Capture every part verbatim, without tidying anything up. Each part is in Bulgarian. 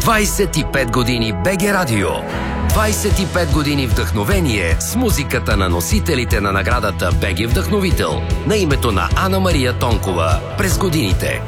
двайсет и пет години БГ Радио. двайсет и пет години вдъхновение с музиката на носителите на наградата БГ Вдъхновител на името на Ана Мария Тонкова през годините.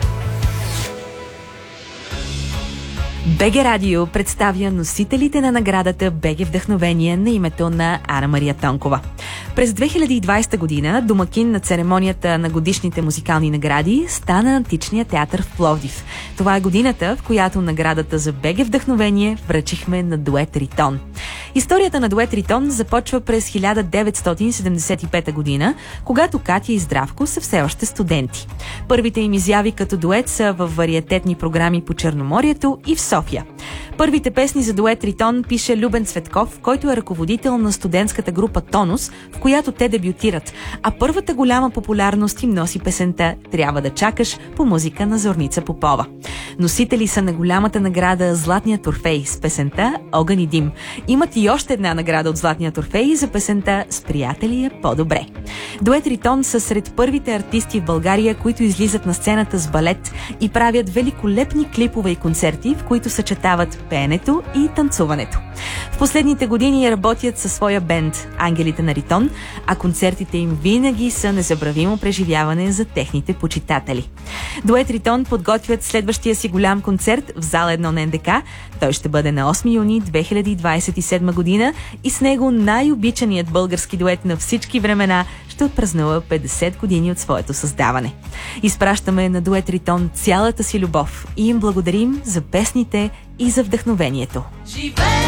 БГ Радио представя носителите на наградата БГ Вдъхновение на името на Ана Мария Тонкова. През две хиляди и двайсета година домакин на церемонията на годишните музикални награди стана Античният театър в Пловдив. Това е годината, в която наградата за БГ Вдъхновение връчихме на дует Ритон. Историята на дует Ритон започва през хиляда деветстотин седемдесет и пета година, когато Катя и Здравко са все още студенти. Първите им изяви като дует са в вариететни програми по Черноморието и в София. Първите песни за дует Ритон пише Любен Цветков, който е ръководител на студентската група Тонус, в която те дебютират, а първата голяма популярност им носи песента «Трябва да чакаш» по музика на Зорница Попова. Носители са на голямата награда Златният Орфей с песента «Огън и дим». Имат и още една награда от Златният Орфей за песента «С приятели е по-добре». Дует Ритон са сред първите артисти в България, които излизат на сцената с балет и правят великолепни клипове и концерти, в които съчетават пеенето и танцуването. В последните години работят със своя бенд Ангелите на Ритон, а концертите им винаги са незабравимо преживяване за техните почитатели. Дует Ритон подготвят следващия си голям концерт в зала едно на НДК. Той ще бъде на осми юни две хиляди двайсет и седма година и с него най-обичаният български дует на всички времена ще отпразнува петдесет години от своето създаване. Изпращаме на дует Ритон цялата си любов и им благодарим за песните и за вдъхновението.